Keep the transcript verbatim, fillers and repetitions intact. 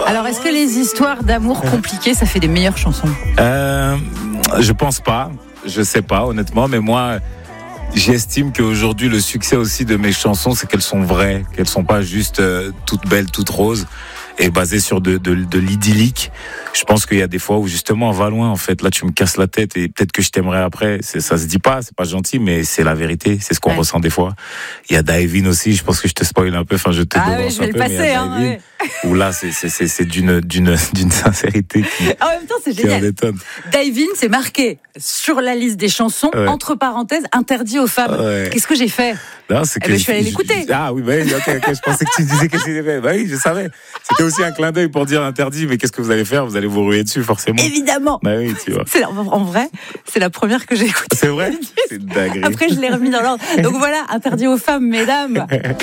Alors, est-ce que les histoires d'amour compliquées, ça fait des meilleures chansons ? euh, Je pense pas. Je sais pas, honnêtement. Mais moi, j'estime qu'aujourd'hui, le succès aussi de mes chansons, c'est qu'elles sont vraies, qu'elles sont pas juste euh, toutes belles, toutes roses, et basées sur de, de, de l'idyllique. Je pense qu'il y a des fois où justement, va loin, en fait. Là, tu me casses la tête et peut-être que je t'aimerais après. C'est, ça se dit pas, c'est pas gentil, mais c'est la vérité. C'est ce qu'on ouais. ressent des fois. Il y a Divine aussi. Je pense que je te spoil un peu. Enfin, je te ah devance oui, je vais un le peu. passer, Mais il y a hein, Divine, ouais. où là, c'est, c'est, c'est, c'est d'une, d'une, d'une sincérité qui, en même temps, c'est qui en génial. étonne. Divine, c'est marqué sur la liste des chansons, Ouais. entre parenthèses, interdit aux femmes. Ouais. Qu'est-ce que j'ai fait ? Non, c'est Eh que ben, je suis allée l'écouter. Ah oui, bah oui, ok, ok, je pensais que tu disais qu'est-ce que c'était fait. Bah oui, je savais. C'était aussi un clin d'œil pour dire interdit, mais qu'est-ce que vous allez faire ? Vous allez vous ruer dessus, forcément. Évidemment. Bah oui, tu vois. C'est, en vrai, c'est la première que j'ai écoutée. C'est vrai ? C'est dingue. Après, je l'ai remis dans l'ordre. Donc voilà, interdit aux femmes, mesdames.